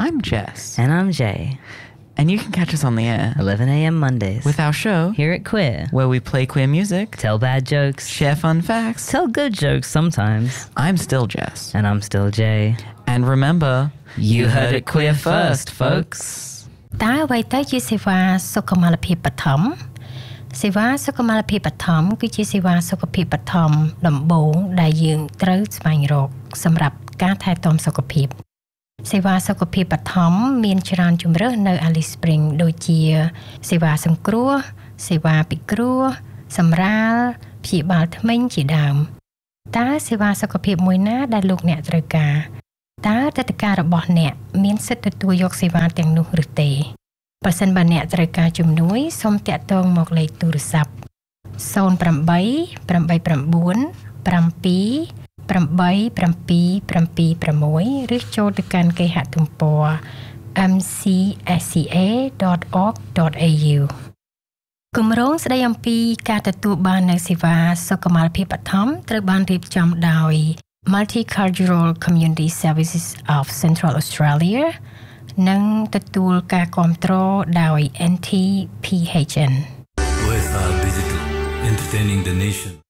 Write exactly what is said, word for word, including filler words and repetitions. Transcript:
I'm Jess. And I'm Jay. And you can catch us on the air eleven a.m. Mondays with our show here at Queer, where we play queer music, tell bad jokes, share fun facts, tell good jokes sometimes. I'm still Jess. And I'm still Jay. And remember, you heard it queer first, folks. តើអ្វីទៅជាសេវាសុខុមាលភាពបឋមសេវាសុខុមាលភាពបឋមគឺជាសេវាសុខភាពបឋមដំបូងដែលយើងត្រូវស្វែងរកសម្រាប់ការថែទាំសុខភាពសេវាសុខភាពបឋមមានច្រើនជម្រើសនៅ Alice Spring ដូចជាសេវាសង្គ្រោះសេវាពិគ្រោះសម្រាលព្យាបាលធ្មេញជាដើមតើសេវាសុខភាពមួយណាដែលលោកអ្នកត្រូវការតើទឹកតការរបស់អ្នកមានសិទ្ធិទទួលយកសេវាទាំងនោះឬទេបើសិនបើអ្នកត្រូវការជំនួយសូមតាក់ទងមកលេខទូរស័ព្ទ zero eight eight nine seven seven sevenឬចូលទៅកាន់គេហទំព័រ m c s c a dot org dot a u គម្រោងស្ដីអំពីការទទួលបាននូវសេវាសុខុមាលភាពបឋមត្រូវបានរៀបចំដោយ Multicultural Community Services of Central Australia និងទទួលការគាំទ្រដោយ N T P H N O S R Digital Entertaining the Nation